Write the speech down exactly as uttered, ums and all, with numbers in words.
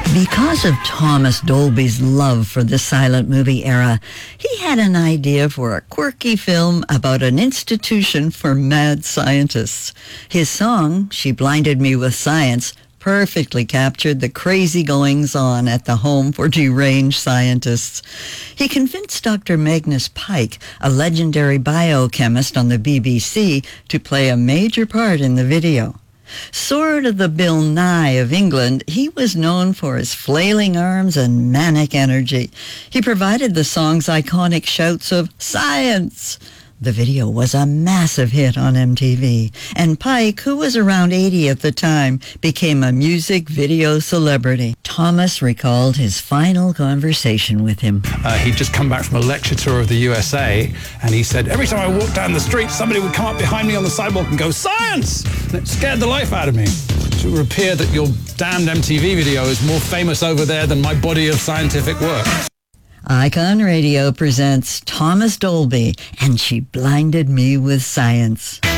Because of Thomas Dolby's love for the silent movie era, he had an idea for a quirky film about an institution for mad scientists. His song, She Blinded Me with Science, perfectly captured the crazy goings-on at the home for deranged scientists. He convinced Doctor Magnus Pyke, a legendary biochemist on the B B C, to play a major part in the video. Sort of the Bill Nye of England, he was known for his flailing arms and manic energy. He provided the song's iconic shouts of "Science!" The video was a massive hit on M T V, and Pyke, who was around eighty at the time, became a music video celebrity. Thomas recalled his final conversation with him. Uh, he'd just come back from a lecture tour of the U S A, and he said, every time I walked down the street, somebody would come up behind me on the sidewalk and go, "Science!" And it scared the life out of me. So it would appear that your damned M T V video is more famous over there than my body of scientific work. Icon Radio presents Thomas Dolby and She Blinded Me with Science.